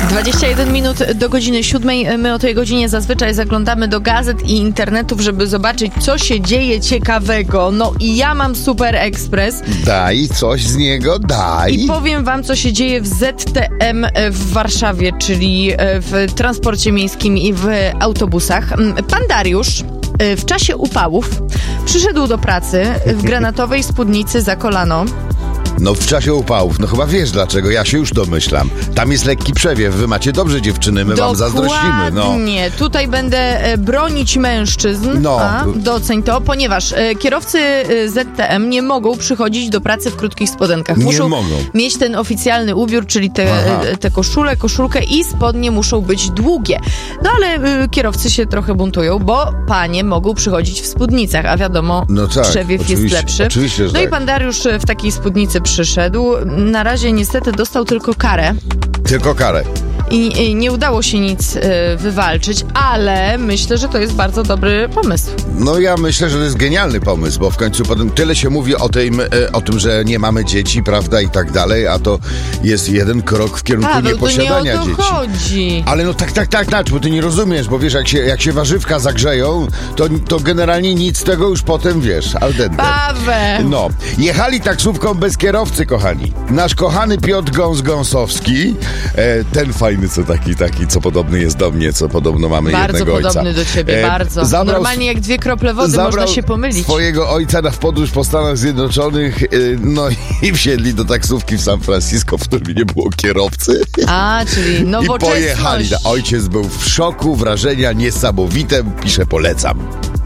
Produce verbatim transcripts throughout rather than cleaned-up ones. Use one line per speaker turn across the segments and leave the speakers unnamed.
dwadzieścia jeden minut do godziny siódmej. My o tej godzinie zazwyczaj zaglądamy do gazet i internetów, żeby zobaczyć, co się dzieje ciekawego. No i ja mam Super Express.
Daj coś z niego, daj.
I powiem wam, co się dzieje w Z T M w Warszawie, czyli w transporcie miejskim i w autobusach. Pan Dariusz w czasie upałów przyszedł do pracy w granatowej spódnicy za kolano.
No w czasie upałów, no chyba wiesz dlaczego, ja się już domyślam. Tam jest lekki przewiew, wy macie dobrze dziewczyny, my
Dokładnie.
wam zazdrościmy. No.
Nie, tutaj będę e, bronić mężczyzn,
No.
a doceń to, ponieważ e, kierowcy e, Z T M nie mogą przychodzić do pracy w krótkich spodenkach.
Nie
Muszą
mogą.
mieć ten oficjalny ubiór, czyli te, e, te koszule, koszulkę i spodnie muszą być długie. No ale e, kierowcy się trochę buntują, bo panie mogą przychodzić w spódnicach, a wiadomo,
No tak,
przewiew jest
oczywiście,
lepszy.
oczywiście, że
no
tak.
i pan Dariusz w takiej spódnicy przyszedł. Na razie niestety dostał tylko karę.
Tylko karę.
I, I nie udało się nic y, wywalczyć, ale myślę, że to jest bardzo dobry pomysł.
No ja myślę, że to jest genialny pomysł, bo w końcu potem tyle się mówi o tym, e, o tym, że nie mamy dzieci, prawda, i tak dalej, a to jest jeden krok w kierunku
Paweł,
nieposiadania
to nie o to
dzieci.
chodzi.
Ale no tak, tak, tak, tak, bo ty nie rozumiesz, bo wiesz, jak się, jak się warzywka zagrzeją, to, to generalnie nic z tego już potem, wiesz, al dente.
Paweł!
No, jechali taksówką bez kierowcy, kochani. Nasz kochany Piotr Gąs-Gąsowski, e, ten fajny, co taki, taki, co podobny jest do mnie, co podobno mamy
Bardzo
jednego ojca.
podobny do ciebie,
E,
bardzo.
zabrał
Normalnie jak dwie krople wody, można się pomylić.
swojego ojca na w podróż po Stanach Zjednoczonych, e, no i wsiedli do taksówki w San Francisco, w którym nie było kierowcy.
A, czyli
I
nowoczesność.
pojechali. Ojciec był w szoku, wrażenia niesamowite, pisze, polecam.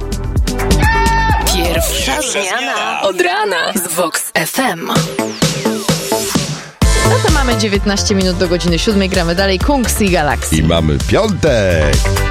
Pierwsza zmiana od rana z Vox F M.
No to mamy dziewiętnaście minut do godziny siódmej, gramy dalej. Kungs i Galaxy.
I mamy piątek.